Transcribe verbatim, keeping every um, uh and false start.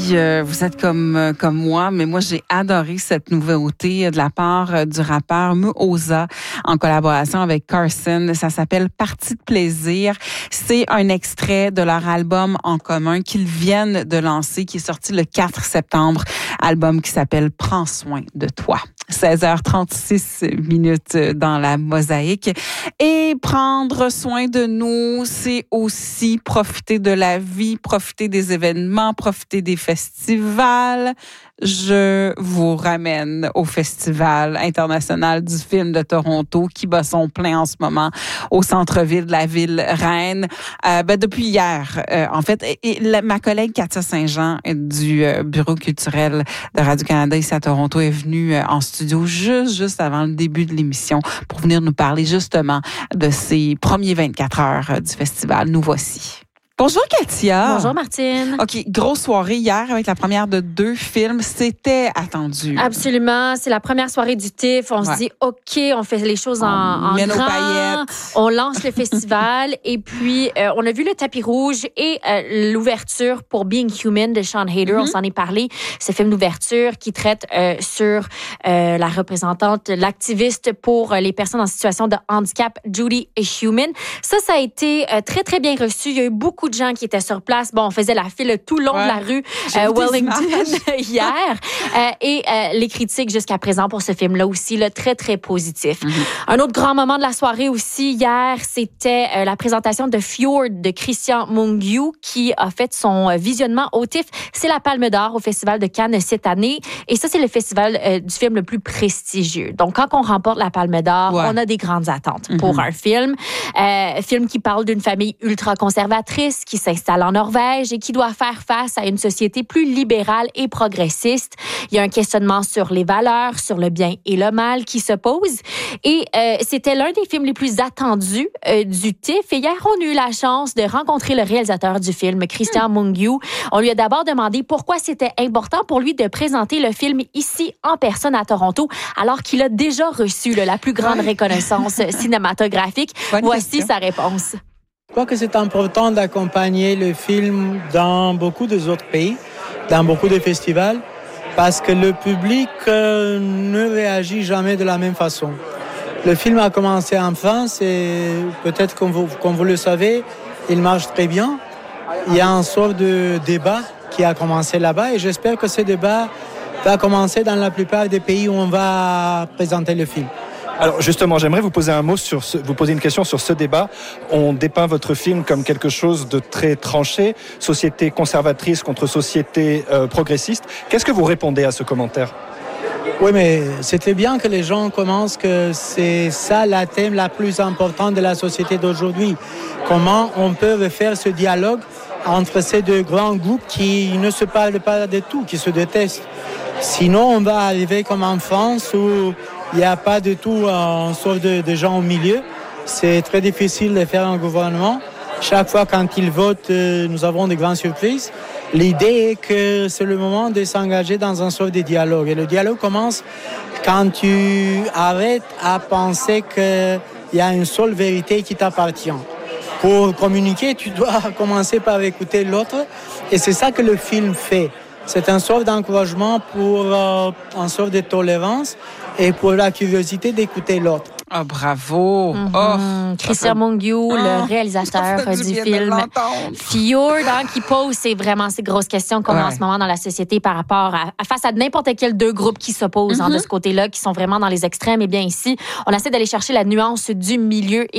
si euh, vous êtes comme euh, comme moi, mais moi j'ai adoré cette nouveauté de la part euh, du rappeur Muoza en collaboration avec Carson. Ça s'appelle Partie de plaisir. C'est un extrait de leur album en commun qu'ils viennent de lancer, qui est sorti le quatre septembre. Album qui s'appelle Prends soin de toi. seize heures trente-six minutes dans la mosaïque. Et prendre soin de nous, c'est aussi profiter de la vie, profiter des événements, profiter des festivals. Je vous ramène au Festival international du film de Toronto qui bat son plein en ce moment au centre-ville de la ville reine. Euh, ben depuis hier, euh, en fait, et, et la, ma collègue Katia Saint-Jean du euh, Bureau culturel de Radio-Canada ici à Toronto est venue euh, en studio juste, juste avant le début de l'émission pour venir nous parler justement de ces premiers vingt-quatre heures euh, du festival. Nous voici. Bonjour Katia. Bonjour Martine. OK, grosse soirée hier avec la première de deux films. C'était attendu. Absolument. C'est la première soirée du T I F. On ouais. se dit, OK, on fait les choses en, en met grand. Nos paillettes. On lance le festival. Et puis, euh, on a vu le tapis rouge et euh, l'ouverture pour Being Human de Sean Hayter. Mm-hmm. On s'en est parlé. Ce film d'ouverture qui traite euh, sur euh, la représentante, l'activiste pour les personnes en situation de handicap, Judy Heumann. Ça, ça a été euh, très, très bien reçu. Il y a eu beaucoup de gens qui étaient sur place. Bon, on faisait la file tout le long ouais. de la rue euh, Wellington hier. euh, et euh, les critiques jusqu'à présent pour ce film-là aussi, là, très, très positif. Mm-hmm. Un autre grand moment de la soirée aussi, hier, c'était euh, la présentation de Fjord de Christian Mungiu qui a fait son visionnement au T I F. C'est la Palme d'Or au Festival de Cannes cette année. Et ça, c'est le festival euh, du film le plus prestigieux. Donc, quand on remporte la Palme d'Or, ouais. on a des grandes attentes mm-hmm. pour un film. Euh, film qui parle d'une famille ultra-conservatrice qui s'installe en Norvège et qui doit faire face à une société plus libérale et progressiste. Il y a un questionnement sur les valeurs, sur le bien et le mal qui se pose. Et euh, c'était l'un des films les plus attendus euh, du T I F. Et hier, on a eu la chance de rencontrer le réalisateur du film, Christian mmh. Mungiu. On lui a d'abord demandé pourquoi c'était important pour lui de présenter le film ici en personne à Toronto, alors qu'il a déjà reçu là, la plus grande ouais. reconnaissance cinématographique. Bonne Voici question. Sa réponse. Je crois que c'est important d'accompagner le film dans beaucoup d'autres pays, dans beaucoup de festivals, parce que le public euh, ne réagit jamais de la même façon. Le film a commencé en France et peut-être comme vous, comme vous le savez, il marche très bien. Il y a un sort de débat qui a commencé là-bas et j'espère que ce débat va commencer dans la plupart des pays où on va présenter le film. Alors justement, j'aimerais vous poser un mot sur ce, vous poser une question sur ce débat. On dépeint votre film comme quelque chose de très tranché, société conservatrice contre société euh, progressiste. Qu'est-ce que vous répondez à ce commentaire ? Oui, mais c'est très bien que les gens commencent que c'est ça la thème la plus importante de la société d'aujourd'hui. Comment on peut faire ce dialogue entre ces deux grands groupes qui ne se parlent pas de tout, qui se détestent. Sinon, on va arriver comme en France où il n'y a pas du tout un sorte de, de gens au milieu. C'est très difficile de faire un gouvernement. Chaque fois quand ils votent, nous avons de grandes surprises. L'idée est que c'est le moment de s'engager dans un sorte de dialogue. Et le dialogue commence quand tu arrêtes à penser qu'il y a une seule vérité qui t'appartient. Pour communiquer, tu dois commencer par écouter l'autre. Et c'est ça que le film fait. C'est un sorte d'encouragement pour euh, une sorte de tolérance et pour la curiosité d'écouter l'autre. Ah, oh, bravo! Mm-hmm. Oh, Christian Mungiu, oh, le réalisateur du, du film Fjord, hein, qui pose ces, vraiment ces grosses questions qu'on ouais. a en ce moment dans la société par rapport à, à face à n'importe quel deux groupes qui s'opposent mm-hmm. hein, de ce côté-là, qui sont vraiment dans les extrêmes. Et bien ici, on essaie d'aller chercher la nuance du milieu.